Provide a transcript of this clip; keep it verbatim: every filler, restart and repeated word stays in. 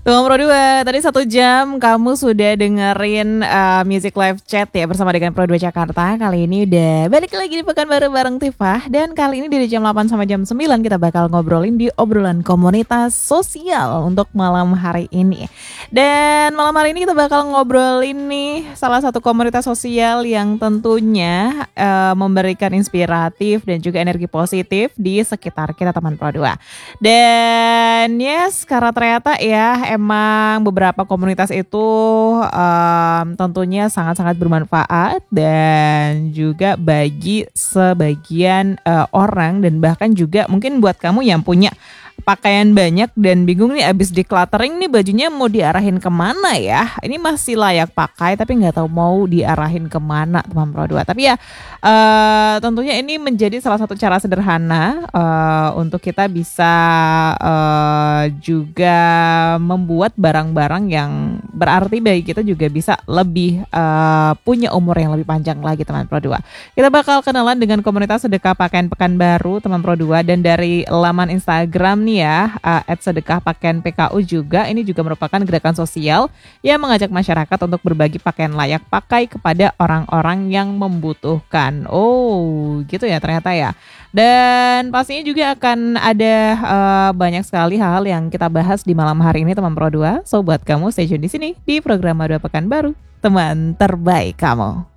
Teman Pro dua, tadi satu jam kamu sudah dengerin uh, Music Live Chat ya bersama dengan Pro dua Jakarta. Kali ini udah balik lagi di Pekanbaru bareng Tifah. Dan kali ini dari jam delapan sampai jam sembilan kita bakal ngobrolin di obrolan komunitas sosial untuk malam hari ini. Dan malam hari ini kita bakal ngobrolin nih salah satu komunitas sosial yang tentunya uh, memberikan inspiratif dan juga energi positif di sekitar kita teman Pro dua. Dan yes, karena ternyata ya emang beberapa komunitas itu um, tentunya sangat-sangat bermanfaat dan juga bagi sebagian uh, orang dan bahkan juga mungkin buat kamu yang punya pakaian banyak dan bingung nih abis decluttering nih bajunya mau diarahin kemana ya. Ini masih layak pakai tapi gak tahu mau diarahin kemana teman Pro dua. Tapi ya uh, tentunya ini menjadi salah satu cara sederhana uh, untuk kita bisa uh, juga membuat barang-barang yang berarti bagi kita juga bisa lebih uh, punya umur yang lebih panjang lagi teman Pro dua. Kita bakal kenalan dengan komunitas sedekah pakaian Pekanbaru teman Pro dua dan dari laman Instagram nih ya, uh, at sedekah pakaian P K U juga. Ini juga merupakan gerakan sosial yang mengajak masyarakat untuk berbagi pakaian layak pakai kepada orang-orang yang membutuhkan. Oh, gitu ya ternyata ya. Dan pastinya juga akan ada uh, banyak sekali hal-hal yang kita bahas di malam hari ini teman Pro dua. So buat kamu stay tune di sini di program Dua Pekanbaru, teman terbaik kamu.